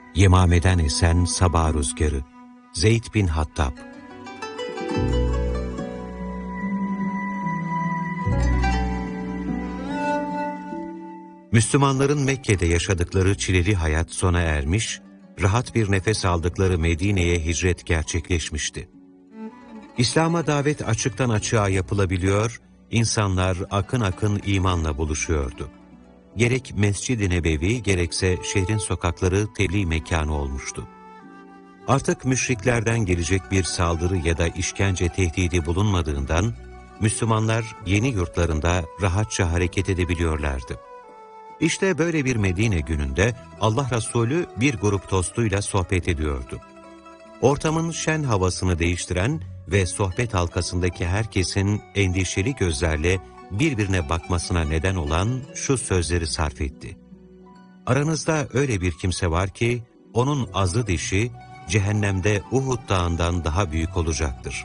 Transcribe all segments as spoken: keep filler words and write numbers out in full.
Yemame'den esen sabah rüzgarı. Zeyd bin Hattab. Müslümanların Mekke'de yaşadıkları çileli hayat sona ermiş, rahat bir nefes aldıkları Medine'ye hicret gerçekleşmişti. İslam'a davet açıktan açığa yapılabiliyor, insanlar akın akın imanla buluşuyordu. Gerek Mescid-i Nebevi gerekse şehrin sokakları tebliğ mekanı olmuştu. Artık müşriklerden gelecek bir saldırı ya da işkence tehdidi bulunmadığından, Müslümanlar yeni yurtlarında rahatça hareket edebiliyorlardı. İşte böyle bir Medine gününde Allah Resulü bir grup dostuyla sohbet ediyordu. Ortamın şen havasını değiştiren ve sohbet halkasındaki herkesin endişeli gözlerle birbirine bakmasına neden olan şu sözleri sarf etti. Aranızda öyle bir kimse var ki, onun azı dişi cehennemde Uhud dağından daha büyük olacaktır.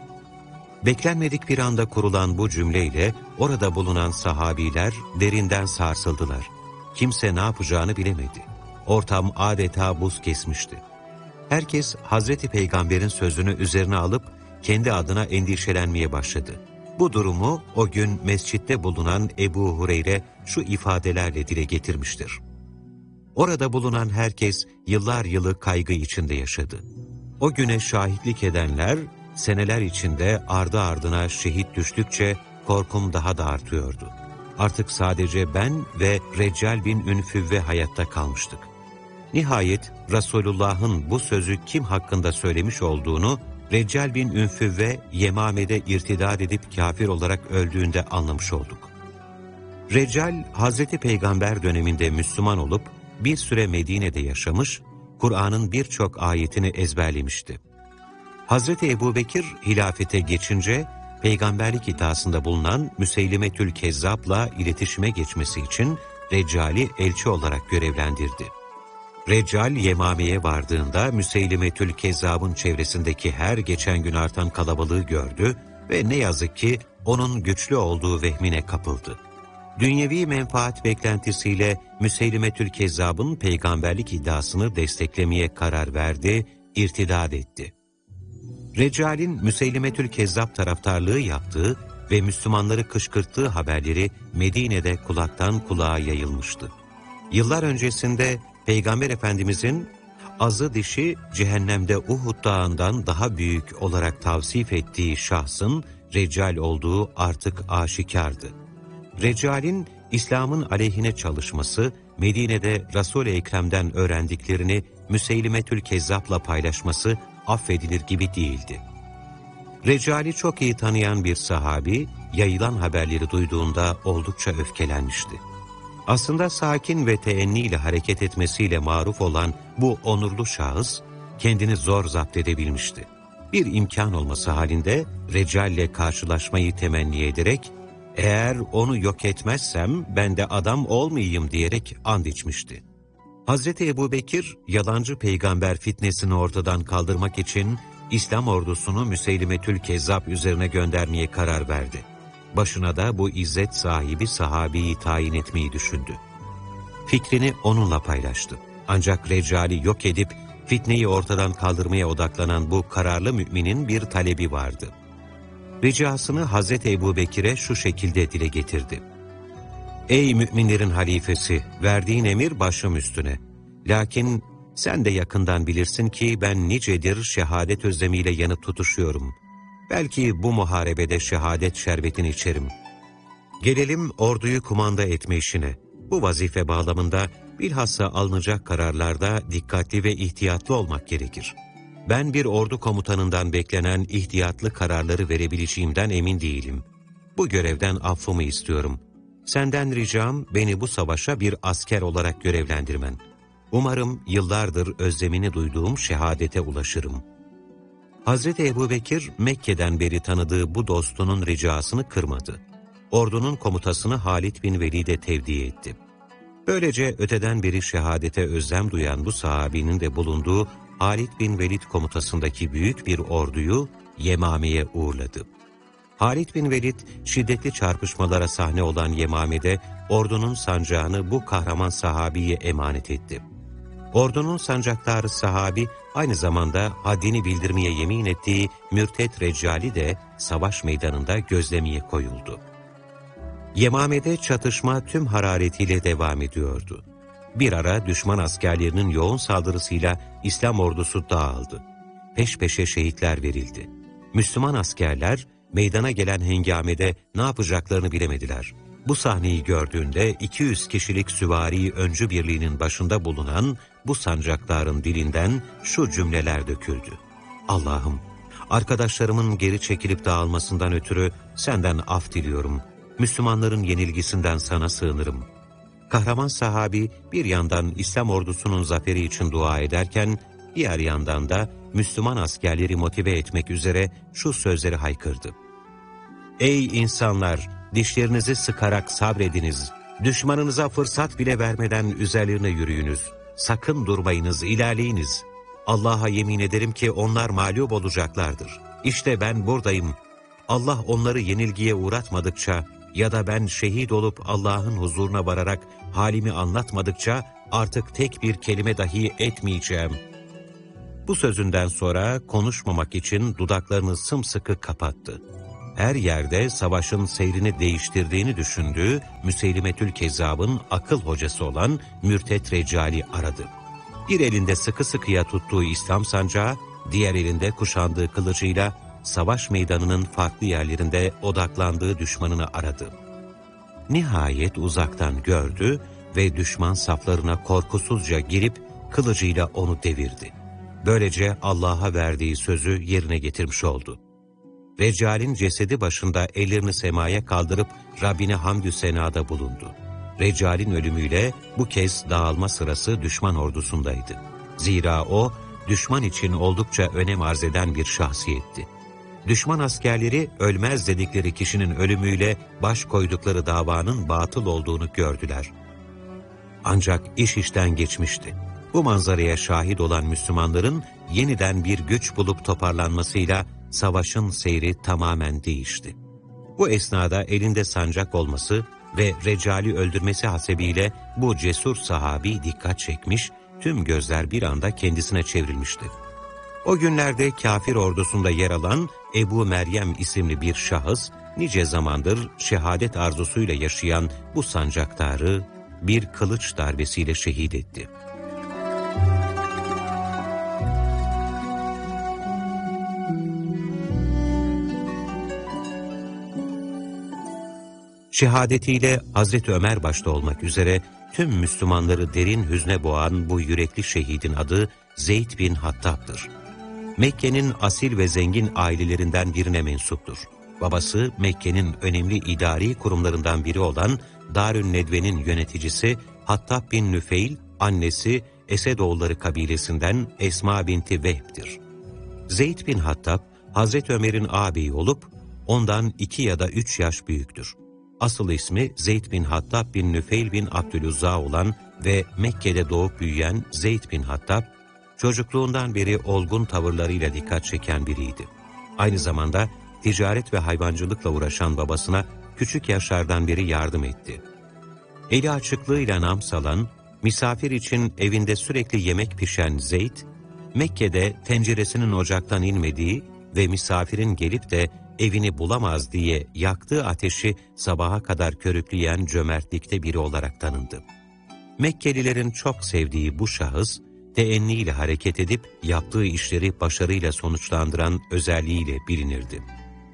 Beklenmedik bir anda kurulan bu cümleyle orada bulunan sahabiler derinden sarsıldılar. Kimse ne yapacağını bilemedi. Ortam adeta buz kesmişti. Herkes Hazreti Peygamber'in sözünü üzerine alıp kendi adına endişelenmeye başladı. Bu durumu o gün mescitte bulunan Ebu Hureyre şu ifadelerle dile getirmiştir. Orada bulunan herkes yıllar yılı kaygı içinde yaşadı. O güne şahitlik edenler seneler içinde ardı ardına şehit düştükçe korkum daha da artıyordu. Artık sadece ben ve Reccal bin Ünfüvve hayatta kalmıştık. Nihayet Resulullah'ın bu sözü kim hakkında söylemiş olduğunu Reccal bin Ünfüvve Yemame'de irtidat edip kafir olarak öldüğünde anlamış olduk. Reccal, Hazreti Peygamber döneminde Müslüman olup bir süre Medine'de yaşamış, Kur'an'ın birçok ayetini ezberlemişti. Hazreti Ebubekir hilafete geçince, peygamberlik iddiasında bulunan Müseylimetül Kezzab'la iletişime geçmesi için Reccal'i elçi olarak görevlendirdi. Reccal Yemame'ye vardığında Müseylimetül Kezzab'ın çevresindeki her geçen gün artan kalabalığı gördü ve ne yazık ki onun güçlü olduğu vehmine kapıldı. Dünyevi menfaat beklentisiyle Müseylimetül Kezzab'ın peygamberlik iddiasını desteklemeye karar verdi, irtidat etti. Reccal'in Müseylimetül Kezzab taraftarlığı yaptığı ve Müslümanları kışkırttığı haberleri Medine'de kulaktan kulağa yayılmıştı. Yıllar öncesinde Peygamber Efendimizin azı dişi cehennemde Uhud dağından daha büyük olarak tavsif ettiği şahsın Reccal olduğu artık aşikardı. Reccal'in İslam'ın aleyhine çalışması, Medine'de Resul-i Ekrem'den öğrendiklerini Müseylimetül Kezzab'la paylaşması affedilir gibi değildi. Reccal'i çok iyi tanıyan bir sahabi, yayılan haberleri duyduğunda oldukça öfkelenmişti. Aslında sakin ve teenniyle hareket etmesiyle maruf olan bu onurlu şahıs, kendini zor zapt edebilmişti. Bir imkan olması halinde Reccal'le karşılaşmayı temenni ederek, eğer onu yok etmezsem ben de adam olmayayım diyerek and içmişti. Hazreti Ebubekir, yalancı peygamber fitnesini ortadan kaldırmak için İslam ordusunu Müseylimetül Kezzab üzerine göndermeye karar verdi. Başına da bu izzet sahibi sahabeyi tayin etmeyi düşündü. Fikrini onunla paylaştı. Ancak Reccal'i yok edip fitneyi ortadan kaldırmaya odaklanan bu kararlı müminin bir talebi vardı. Ricasını Hazreti Ebubekir'e şu şekilde dile getirdi. Ey müminlerin halifesi, verdiğin emir başım üstüne. Lakin sen de yakından bilirsin ki ben nicedir şehadet özlemiyle yanıp tutuşuyorum. Belki bu muharebede şehadet şerbetini içerim. Gelelim orduyu kumanda etme işine. Bu vazife bağlamında bilhassa alınacak kararlarda dikkatli ve ihtiyatlı olmak gerekir. Ben bir ordu komutanından beklenen ihtiyatlı kararları verebileceğimden emin değilim. Bu görevden affımı istiyorum. Senden ricam beni bu savaşa bir asker olarak görevlendirmen. Umarım yıllardır özlemini duyduğum şehadete ulaşırım. Hazreti Ebubekir Mekke'den beri tanıdığı bu dostunun ricasını kırmadı. Ordunun komutasını Halid bin Velid'e tevdi etti. Böylece öteden beri şehadete özlem duyan bu sahabinin de bulunduğu Halid bin Velid komutasındaki büyük bir orduyu Yemame'ye uğurladı. Halid bin Velid şiddetli çarpışmalara sahne olan Yemame'de ordunun sancağını bu kahraman sahabiye emanet etti. Ordunun sancaktarı sahabi, aynı zamanda haddini bildirmeye yemin ettiği mürtet Reccali de savaş meydanında gözlemeye koyuldu. Yemame'de çatışma tüm hararetiyle devam ediyordu. Bir ara düşman askerlerinin yoğun saldırısıyla İslam ordusu dağıldı. Peş peşe şehitler verildi. Müslüman askerler meydana gelen hengamede ne yapacaklarını bilemediler. Bu sahneyi gördüğünde iki yüz kişilik süvari öncü birliğinin başında bulunan bu sancaktarın dilinden şu cümleler döküldü. Allah'ım, arkadaşlarımın geri çekilip dağılmasından ötürü senden af diliyorum. Müslümanların yenilgisinden sana sığınırım. Kahraman sahabi bir yandan İslam ordusunun zaferi için dua ederken, diğer yandan da Müslüman askerleri motive etmek üzere şu sözleri haykırdı. Ey insanlar! Dişlerinizi sıkarak sabrediniz. Düşmanınıza fırsat bile vermeden üzerlerine yürüyünüz. Sakın durmayınız, ilerleyiniz. Allah'a yemin ederim ki onlar mağlup olacaklardır. İşte ben buradayım. Allah onları yenilgiye uğratmadıkça ya da ben şehit olup Allah'ın huzuruna vararak halimi anlatmadıkça artık tek bir kelime dahi etmeyeceğim. Bu sözünden sonra konuşmamak için dudaklarını sımsıkı kapattı. Her yerde savaşın seyrini değiştirdiğini düşündüğü Müseylimetül Kezzab'ın akıl hocası olan Mürtet Reccali aradı. Bir elinde sıkı sıkıya tuttuğu İslam sancağı, diğer elinde kuşandığı kılıcıyla savaş meydanının farklı yerlerinde odaklandığı düşmanını aradı. Nihayet uzaktan gördü ve düşman saflarına korkusuzca girip kılıcıyla onu devirdi. Böylece Allah'a verdiği sözü yerine getirmiş oldu. Reccal'in cesedi başında ellerini semaya kaldırıp Rabbine hamdü senada bulundu. Reccal'in ölümüyle bu kez dağılma sırası düşman ordusundaydı. Zira o, düşman için oldukça önem arz eden bir şahsiyetti. Düşman askerleri ölmez dedikleri kişinin ölümüyle baş koydukları davanın batıl olduğunu gördüler. Ancak iş işten geçmişti. Bu manzaraya şahit olan Müslümanların yeniden bir güç bulup toparlanmasıyla savaşın seyri tamamen değişti. Bu esnada elinde sancak olması ve Reccal'i öldürmesi hasebiyle bu cesur sahabi dikkat çekmiş, tüm gözler bir anda kendisine çevrilmişti. O günlerde kafir ordusunda yer alan Ebu Meryem isimli bir şahıs, nice zamandır şehadet arzusuyla yaşayan bu sancaktarı bir kılıç darbesiyle şehit etti. Şehadetiyle Hazreti Ömer başta olmak üzere tüm Müslümanları derin hüzne boğan bu yürekli şehidin adı Zeyd bin Hattab'dır. Mekke'nin asil ve zengin ailelerinden birine mensuptur. Babası Mekke'nin önemli idari kurumlarından biri olan Darün Nedve'nin yöneticisi Hattab bin Nüfeil, annesi Esedoğulları kabilesinden Esma binti Vehb'tir. Zeyd bin Hattab, Hazreti Ömer'in ağabeyi olup ondan iki ya da üç yaş büyüktür. Asıl ismi Zeyd bin Hattab bin Nüfeil bin Abdülüzza olan ve Mekke'de doğup büyüyen Zeyd bin Hattab, çocukluğundan beri olgun tavırlarıyla dikkat çeken biriydi. Aynı zamanda ticaret ve hayvancılıkla uğraşan babasına küçük yaşlardan beri yardım etti. Eli açıklığıyla nam salan, misafir için evinde sürekli yemek pişen Zeyd, Mekke'de tenceresinin ocaktan inmediği ve misafirin gelip de evini bulamaz diye yaktığı ateşi sabaha kadar körükleyen cömertlikte biri olarak tanındı. Mekkelilerin çok sevdiği bu şahıs, teenniyle hareket edip yaptığı işleri başarıyla sonuçlandıran özelliğiyle bilinirdi.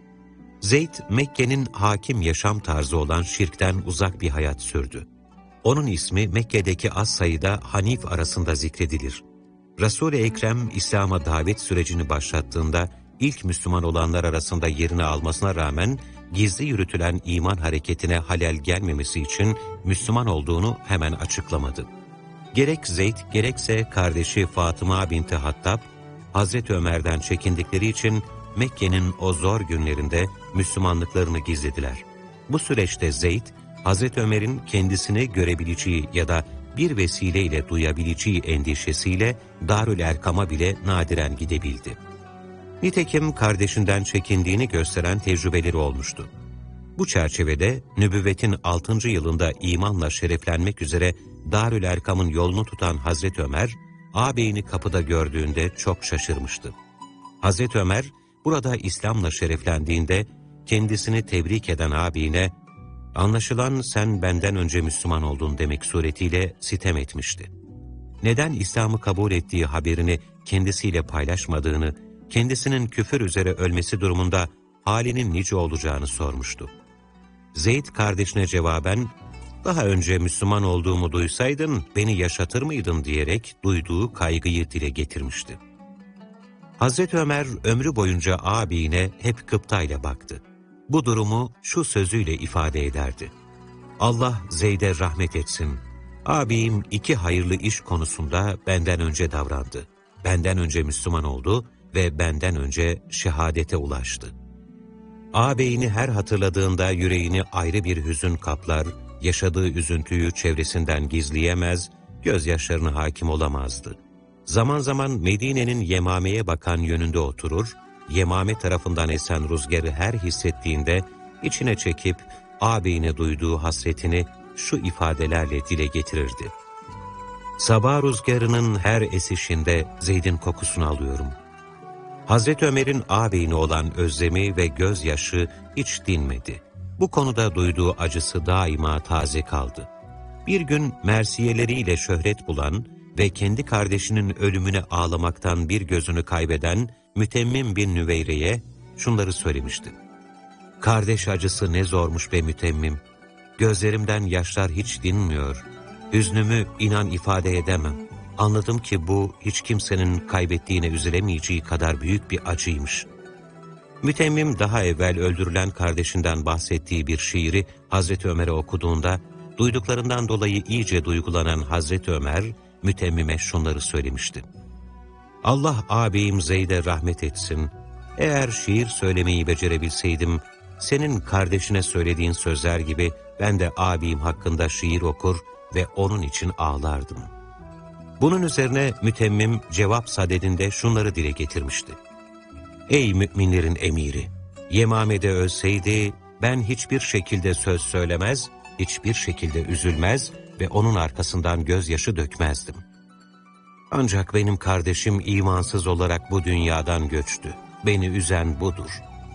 Zeyd, Mekke'nin hakim yaşam tarzı olan şirkten uzak bir hayat sürdü. Onun ismi Mekke'deki az sayıda Hanif arasında zikredilir. Resul-i Ekrem İslam'a davet sürecini başlattığında ilk Müslüman olanlar arasında yerini almasına rağmen gizli yürütülen iman hareketine halel gelmemesi için Müslüman olduğunu hemen açıklamadı. Gerek Zeyd gerekse kardeşi Fatıma binti Hattab, Hazreti Ömer'den çekindikleri için Mekke'nin o zor günlerinde Müslümanlıklarını gizlediler. Bu süreçte Zeyd, Hazreti Ömer'in kendisini görebileceği ya da bir vesileyle duyabileceği endişesiyle Darül Erkam'a bile nadiren gidebildi. Nitekim kardeşinden çekindiğini gösteren tecrübeleri olmuştu. Bu çerçevede nübüvvetin altıncı yılında imanla şereflenmek üzere Darül Erkam'ın yolunu tutan Hazreti Ömer, ağabeyini kapıda gördüğünde çok şaşırmıştı. Hazreti Ömer burada İslam'la şereflendiğinde kendisini tebrik eden ağabeyine "Anlaşılan sen benden önce Müslüman oldun" demek suretiyle sitem etmişti. Neden İslam'ı kabul ettiği haberini kendisiyle paylaşmadığını, kendisinin küfür üzere ölmesi durumunda halinin nice olacağını sormuştu. Zeyd kardeşine cevaben, "Daha önce Müslüman olduğumu duysaydın beni yaşatır mıydın?" diyerek duyduğu kaygıyı dile getirmişti. Hazreti Ömer ömrü boyunca ağabeyine hep kıptayla baktı. Bu durumu şu sözüyle ifade ederdi: "Allah Zeyd'e rahmet etsin. Ağabeyim iki hayırlı iş konusunda benden önce davrandı. Benden önce Müslüman oldu ve benden önce şehadete ulaştı." Ağabeyini her hatırladığında yüreğini ayrı bir hüzün kaplar, yaşadığı üzüntüyü çevresinden gizleyemez, gözyaşlarına hakim olamazdı. Zaman zaman Medine'nin Yemame'ye bakan yönünde oturur, Yemame tarafından esen rüzgarı her hissettiğinde içine çekip ağabeyine duyduğu hasretini şu ifadelerle dile getirirdi: "Sabah rüzgarının her esişinde Zeyd'in kokusunu alıyorum." Hazreti Ömer'in ağabeyine olan özlemi ve gözyaşı hiç dinmedi. Bu konuda duyduğu acısı daima taze kaldı. Bir gün mersiyeleriyle şöhret bulan ve kendi kardeşinin ölümüne ağlamaktan bir gözünü kaybeden Mütemmim bin Nüveyre'ye şunları söylemişti: "Kardeş acısı ne zormuş be Mütemmim. Gözlerimden yaşlar hiç dinmiyor. Hüznümü inan ifade edemem. Anladım ki bu hiç kimsenin kaybettiğine üzülemeyeceği kadar büyük bir acıymış." Mütemmim daha evvel öldürülen kardeşinden bahsettiği bir şiiri Hazreti Ömer'e okuduğunda, duyduklarından dolayı iyice duygulanan Hazreti Ömer, Mütemmim'e şunları söylemişti: "Allah ağabeyim Zeyd'e rahmet etsin. Eğer şiir söylemeyi becerebilseydim, senin kardeşine söylediğin sözler gibi ben de ağabeyim hakkında şiir okur ve onun için ağlardım." Bunun üzerine Mütemmim cevap sadedinde şunları dile getirmişti: "Ey müminlerin emiri! Yemame'de ölseydi ben hiçbir şekilde söz söylemez, hiçbir şekilde üzülmez ve onun arkasından gözyaşı dökmezdim. Ancak benim kardeşim imansız olarak bu dünyadan göçtü. Beni üzen budur."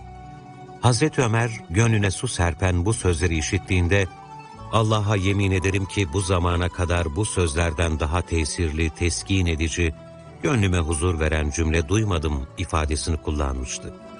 Hazreti Ömer gönlüne su serpen bu sözleri işittiğinde, "Allah'a yemin ederim ki bu zamana kadar bu sözlerden daha tesirli, teskin edici, gönlüme huzur veren cümle duymadım" ifadesini kullanmıştı.